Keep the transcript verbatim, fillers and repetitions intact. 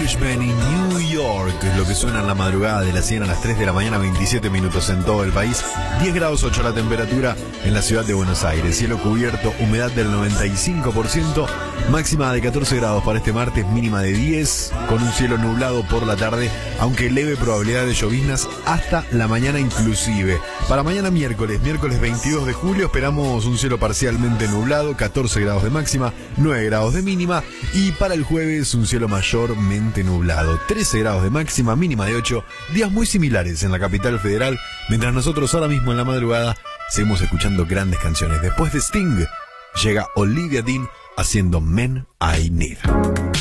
Englishman in New York es lo que suena en la madrugada de las cien a las tres de la mañana, veintisiete minutos en todo el país. diez grados ocho la temperatura en la ciudad de Buenos Aires. Cielo cubierto, humedad del noventa y cinco por ciento, máxima de catorce grados para este martes, mínima de diez, con un cielo nublado por la tarde, aunque leve probabilidad de lloviznas hasta la mañana inclusive. Para mañana miércoles, miércoles veintidós de julio, esperamos un cielo parcialmente nublado, catorce grados de máxima, nueve grados de mínima, y para el jueves un cielo mayormente nublado, trece grados de máxima, mínima de ocho, días muy similares en la capital federal, mientras nosotros ahora mismo en la madrugada seguimos escuchando grandes canciones. Después de Sting, llega Olivia Dean haciendo Men I Need.